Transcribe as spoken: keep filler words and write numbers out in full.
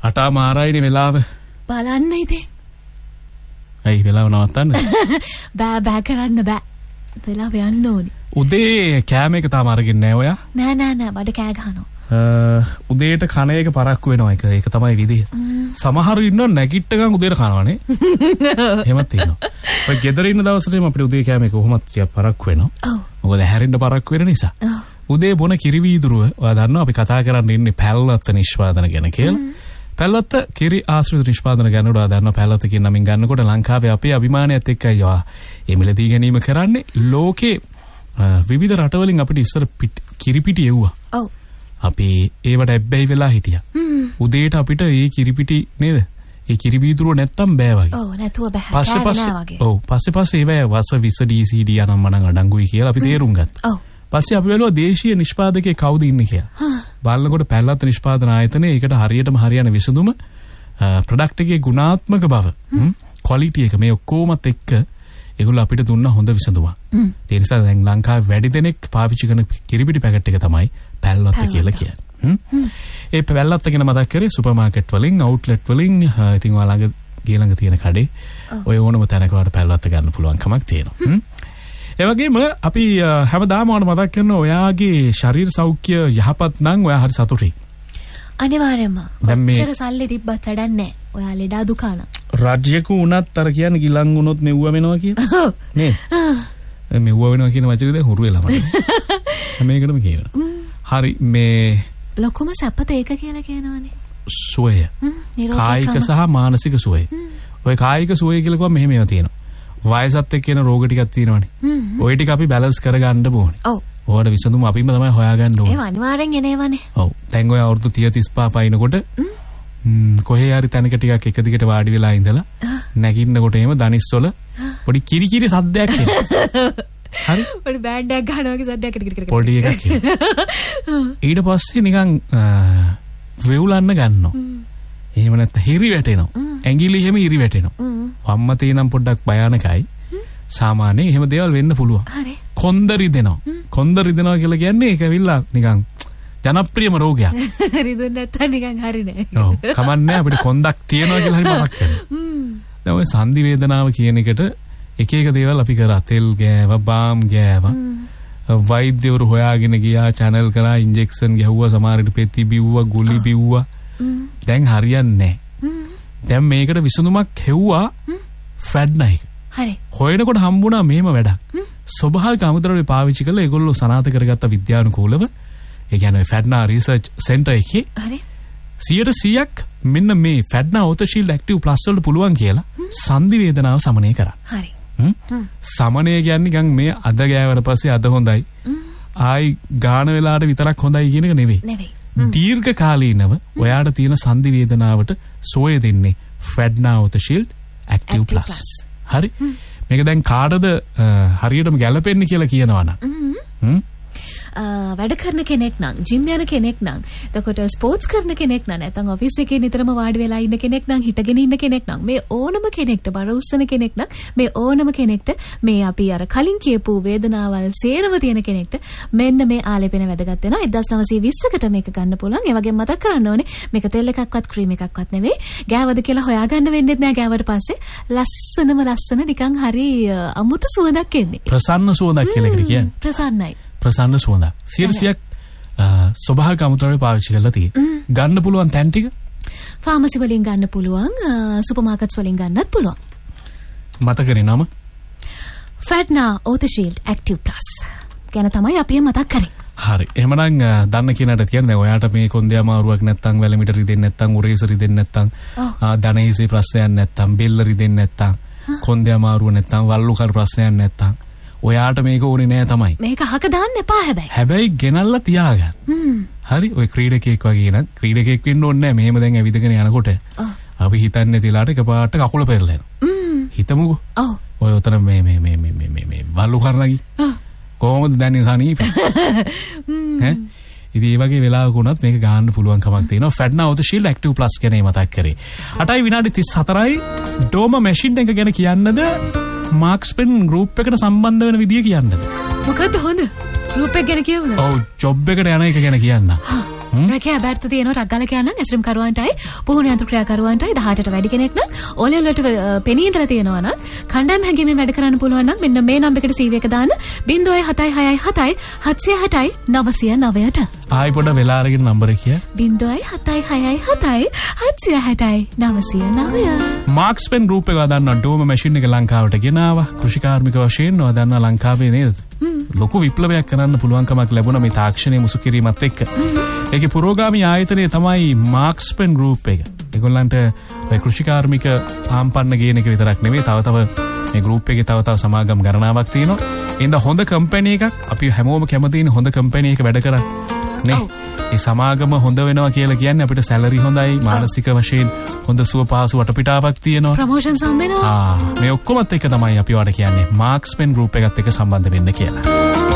අටා මාරයිනේ වෙලාව. බලන්න ඉතින්. ඇයි වෙලාව නවත්තන්න? බෑ බෑ කරන්න බෑ. වෙලාව යන්න ඕනේ. උදේ කෑම එක තාම අරගෙන නැහැ ඔයා? නෑ නෑ නෑ බඩ කෑ ගහනවා. උදේට කන එක පරක්කු වෙනවා එක. ඒක තමයි විදිය. සමහරු ඉන්නව නැගිට ගමන් උදේට කනවනේ. එහෙමත් තියෙනවා. ඔය ගෙදර ඉන්න දවසටම අපිට උදේ කෑම එක කොහොමත් ටිකක් පරක්කු වෙනවා. ඔව්. මොකද හැරෙන්න පරක්කු වෙන නිසා. ඔව්. උදේ බොන කිරි වීදුරුව ඔයා දන්නවා අපි කතා කරන්න ඉන්නේ පැල්වත්ත නිෂ්පාදන ගැන කියලා. පැල්වත්ත කිරි ආශ්‍රිත නිෂ්පාදන ගැන ඔයා දන්නවා පැල්වත්ත කියන නමින් ගන්නකොට ලංකාවේ අපේ අභිමානයත් එක්කයි ඔයා මේ මිලදී ගැනීම කරන්නේ. ලෝකේ විවිධ රටවලින් අපිට ඉස්සර කිරිපිටි එව්වා. ඔව්. අපි ඒවට ඇබ්බැහි වෙලා හිටියා. උදේට අපිට ඒ කිරිපිටි නේද? ඒ කිරි වීදුරුව නැත්තම් බෑ වගේ. ඔව් නැතුව බෑ. පස්සේ පස්සේ ඔව් පස්සේ පස්සේ ඒවැ වස විස ඩී සී ඩී යනම් මනම් අඩංගුයි කියලා අපි තේරුම් ගත්තා. ඔව්. පස්සේ අපි බැලුවා දේශීය නිෂ්පාදකේ කවුද ඉන්නේ කියලා. බලනකොට පැල්ලත් නිෂ්පාදන ආයතනයේ ඒකට හරියටම හරියන විසඳුම ප්‍රොඩක්ට් එකේ ගුණාත්මක බව, ක්වොලිටි එක මේ ඔක්කොමත් එක්ක ඒගොල්ලෝ අපිට දුන්න හොඳ විසඳුමක්. ඒ නිසා දැන් ලංකාවේ වැඩි දෙනෙක් පාවිච්චි කරන කිරිපිටි පැකට් එක තමයි පැල්ලත් කියලා කියන්නේ. ඒ පැල්ලත් ගැන මතක් කරේ සුපර් මාකට් වලින්, අවුට්ලට් වලින්, ඉතින් ඔයාලා ළඟ ගිය ළඟ තියෙන කඩේ ඔය ඕනම තැනක වල පැල්ලත් ගන්න පුළුවන් කමක් තියෙනවා. ඒ වගේම අපි හැමදාම ඔයාලට මතක් කරන ඔයාගේ ශරීර සෞඛ්‍ය යහපත් නම් ඔයා හරි සතුටුයි. අනිවාර්යයෙන්ම. කොච්චර සල්ලි තිබ්බත් වැඩක් නැහැ. ඔයා ලෙඩ දුකාන. රාජ්‍යක උනත් අර කියන්නේ ගිලන් වුණොත් මෙව්ව වෙනවා කියලා. නේ. මෙව්ව වෙනවා කියන වචනේ දැන් හුරු වෙලා මට. මේකටම කියනවා. හරි මේ ලොකුම සැපත ඒක කියලා කියනවනේ. සුවය. කායික සහ මානසික සුවය. ඔය කායික සුවය කියලා කිව්වම මෙහෙම ඒවා තියෙනවා. වයසත් එක්ක එන රෝග ටිකක් තියෙනවනේ. ওই ටික අපි බැලන්ස් කරගන්න ඕනේ. ඔව්. ඔයාලට විසඳුම අපිම තමයි හොයාගන්න ඕනේ. ඒව අනිවාර්යෙන් එනේවනේ. ඔව්. දැන් ඔය අවුරුදු තිහ තිස් පහ පයින්නකොට කොහේ හරි තැනක ටිකක් එක දිගට වාඩි වෙලා ඉඳලා නැගිටිනකොට එහෙම දනිස්සොල පොඩි කිරි කිරි සද්දයක් එනවා. හරි? පොඩි බෑන්ඩ් එකක් ගන්නවා වගේ සද්දයක් කිරි කිරි. පොඩි එකක් එනවා. ඊට පස්සේ නිකන් වෙවුලන්න ගන්නවා. එහෙම නැත්නම් හිරි වැටෙනවා. ඇඟිලි එහෙම හිරි වැටෙනවා. වම්ම තේනම් පොඩ්ඩක් භයානකයි. සාමාන්‍යයෙන් එහෙම දේවල් වෙන්න පුළුවන්. හරි. කොන්ද රිදෙනවා. කොන්ද රිදෙනවා කියලා කියන්නේ ඒක ඇවිල්ලා නිකන් ජනප්‍රියම රෝගයක්. රිදුන්නේ නැත්තම් නිකන් හරි නෑ. ඔව්. කමන්නේ අපිට කොන්දක් තියෙනවා කියලා හරි මතක් කරගන්න. දැන් ඔය සංදි වේදනාව කියන එකට එක එක දේවල් අපි කරා. තෙල් ගෑවා, බාම් ගෑවා. වෛද්‍යවරු හොයාගෙන ගියා, channel කරා, ඉන්ජෙක්ෂන් ගැහුවා, සමහරට පෙති බිව්වා, ගුලි බිව්වා. දැන් හරියන්නේ නැහැ. දැන් මේකට විසඳුමක් හෙව්වා ෆැඩ්නා එක. හරි. හොයනකොට හම්බුණා මෙහෙම වැඩක්. ස්වභාවික අමුද්‍රව්‍ය පාවිච්චි කරලා ඒගොල්ලෝ සනාථ කරගත්ත විද්‍යානුකූලව ඒ කියන්නේ ෆැඩ්නා රිසර්ච් සෙන්ටර් එකේ හරි සියයට සීයක් මෙන්න මේ ෆැඩ්නා ඕතශීල්ඩ් ඇක්ටිව් ප්ලස් වලට පුළුවන් කියලා සංදි වේදනාව සමනය කරා. හරි. සමනය කියන්නේ නිකන් මේ අද ගෑවට පස්සේ අද හොඳයි. ආයි ගාන වෙලාවට විතරක් හොඳයි කියන එක නෙවෙයි. නෙවෙයි. දීර්ඝ කාලීනව ඔයාට තියෙන සංදි වේදනාවට සෝය දෙන්නේ ෆැඩ්නා ඕතශීල්ඩ් ඇක්ටිව් ප්ලස්. හරි. මේක දැන් කාටද හරියටම ගැලපෙන්නේ කියලා කියනවනම් වැඩ කරන කෙනෙක් නම්, ජිම් යන කෙනෙක් නම්, එතකොට ස්පෝර්ට්ස් කරන කෙනෙක් නම්, නැත්නම් ඔෆිස් එකේ නිතරම වාඩි වෙලා ඉන්න කෙනෙක් නම්, හිටගෙන ඉන්න කෙනෙක් නම්, මේ ඕනම කෙනෙක්ට බර උස්සන කෙනෙක් නම්, මේ ඕනම කෙනෙක්ට මේ අපි අර කලින් කියපු වේදනාවල් සේරම තියෙන කෙනෙක්ට මෙන්න මේ ආලේපන වැදගත් වෙනවා. එක්දහස් නවසිය විස්සකට මේක ගන්න පුළුවන්. ඒ වගේම මතක් කරන්න ඕනේ මේක තෙල් එකක්වත් ක්‍රීම් එකක්වත් නෙවෙයි. ගෑවද කියලා හොයාගන්න වෙන්නේ නැහැ. ගෑවට පස්සේ ලස්සනම ලස්සන නිකන් හරි අමුතු සුවඳක් එන්නේ. ප්‍රසන්න සුවඳක් කියලා එකට කියන්නේ. ප්‍රසන්නයි. ප්‍රසන්න සුවඳක්. සියයට ස්වභාවික අමුද්‍රව්‍ය පාවිච්චි කරලා තියෙන්නේ. ගන්න පුළුවන් තැන් ටික ෆාමසි වලින් ගන්න පුළුවන්, සුපර් මාකට්ස් වලින් ගන්නත් පුළුවන්. මතකනේ නම ෆැඩ්නා ඕතශීල්ඩ් ඇක්ටිව් ප්ලස් ගැන තමයි අපි මතක් කරේ. හරි. එහෙමනම් දන්න කෙනාට කියන්නේ දැන් ඔයාට මේ කොන්දේ අමාරුවක් නැත්තම්, වැලමිට රිදෙන්නේ නැත්තම්, උරේස රිදෙන්නේ නැත්තම්, දණහිසේ ප්‍රශ්නයක් නැත්තම්, බෙල්ල රිදෙන්නේ නැත්තම්, කොන්දේ අමාරුව නැත්තම්, වල්ලු කර ප්‍රශ්නයක් නැත්තම් ඔයාට මේක ඕනේ නෑ තමයි. මේක අහක දාන්න එපා හැබැයි. හැබැයි ගෙනල්ලා තියාගන්න. හරි. ඔය ක්‍රීඩකයෙක් වගේ නම් ක්‍රීඩකයෙක් වෙන්න ඕනේ නෑ. මෙහෙම දැන් ඇවිදගෙන යනකොට අපි හිතන්නේ තිලාට එකපාරට කකුල පෙරලා යනවා. හිතමුකෝ. ඔව්. ඔය උතන මේ මේ මේ මේ මේ මේ වල්ලු කරලාගි. කොහොමද දැන් සනීප? ඈ ඉතින් මේ වගේ වෙලාවක උනත් මේක ගන්න පුළුවන් කමක් තියෙනවා. ෆැඩ්නා ඕතශීල්ඩ් ඇක්ටිව් ප්ලස් ගැන මතක් කරේ. අටයි විනාඩි තිස් හතරයි ඩෝම මැෂින් එක ගැන කියන්නද? මාක්ස්පෙන් ගෲප් එකට සම්බන්ධ වෙන විදිය කියන්නද? මොකද්ද හොඳ? ගෲප් එක ගැන කියවද? ඔව්, ජොබ් එකට යන එක ගැන කියන්න. රැකියා අභ්‍යර්ථ තියෙනවා ටක් ගාලා කියනනම් ඇස්රිම් කරුවන්ටයි පුහුණු යන්ත්‍ර ක්‍රියාකරුවන්ටයි දහඅටට වැඩි කෙනෙක් නම් ඕලෙවල් වලට පෙනී ඉඳලා තියෙනවා නම් කණ්ඩායම් හැංගීමෙන් වැඩ කරන්න පුළුවන් නම් මෙන්න මේ නම්බර් එකට සීවී එක දාන්න ज़ीरो सात छह छह सात सात सात आठ नौ नौ नौ ට ආයි පොඩ වෙලා අරගෙන නම්බර කිය ज़ीरो सात छह छह सात सात आठ नौ नौ नौ මාක්ස්පෙන් ගෲප් එක හදන්න ඩෝම මැෂින් එක ලංකාවට ගෙනාවා කෘෂිකාර්මික වශයෙන් හදන්න ලංකාවේ නේද ලොකු විප්ලවයක් කරන්න පුළුවන්කමක් ලැබුණා මේ තාක්ෂණය මුසු කිරීමත් එක්ක ඒකේ පුරෝගාමී ආයතනය තමයි මාක්ස්පෙන් ගෲප් එක ඒගොල්ලන්ට ඔය කෘෂිකාර්මික ආම්පන්න ගේන එක විතරක් නෙමෙයි තව තව මේ ගෲප් එකේ තව තව සමාගම් ගණනාවක් තියෙනවා එඳ හොඳ කම්පැනි එකක් අපි හැමෝම කැමති ඉන්නේ හොඳ කම්පැනි එකක වැඩ කරන්න නේ ඒ සමාගම හොඳ වෙනවා කියලා කියන්නේ අපිට සැලරි හොඳයි මානසික වශයෙන් හොඳ සුව පහසු වටපිටාවක් තියෙනවා ප්‍රොමෝෂන්ස් හම්බ වෙනවා ආ මේ ඔක්කොමත් එක තමයි අපි ඔයාලට කියන්නේ මාක්ස්පෙන් ගෲප් එකත් එක්ක සම්බන්ධ වෙන්න කියලා